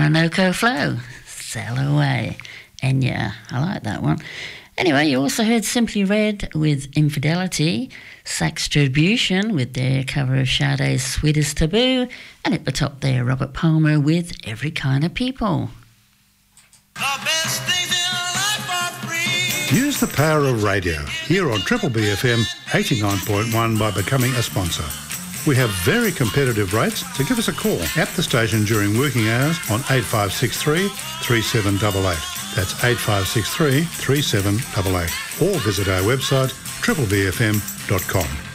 Orinoco Flow, Sail Away. And yeah, I like that one. Anyway, you also heard Simply Red with Infidelity, Sax Distribution with their cover of Sade's Sweetest Taboo, and at the top there, Robert Palmer with Every Kind of People. The best things in life are free. Use the power of radio here on Triple B FM 89.1 by becoming a sponsor. We have very competitive rates, so give us a call at the station during working hours on 8563 3788. That's 8563 3788. Or visit our website triplebfm.com.